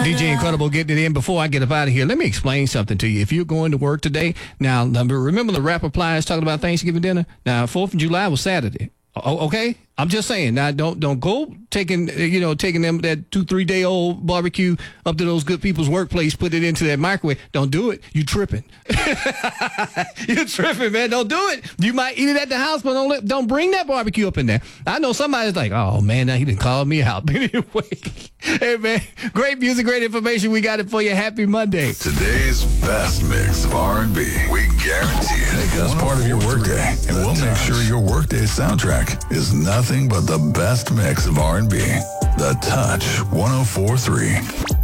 DJ Incredible getting it in. Before I get up out of here, let me explain something to you. If you're going to work today, now remember the rapper Pliers talking about Thanksgiving dinner? Now, 4th of July was Saturday. Okay? I'm just saying. Now, don't go taking them that 2-3 day old barbecue up to those good people's workplace, put it into that microwave. Don't do it. You tripping. You're tripping, man. Don't do it. You might eat it at the house, but don't bring that barbecue up in there. I know somebody's like, oh man, now he didn't call me out. But anyway, hey man, great music, great information. We got it for you. Happy Monday. Today's best mix of R&B. We guarantee it. Make us part of your workday, and we'll make sure your workday soundtrack is nothing but the best mix of R&B. The Touch 104.3.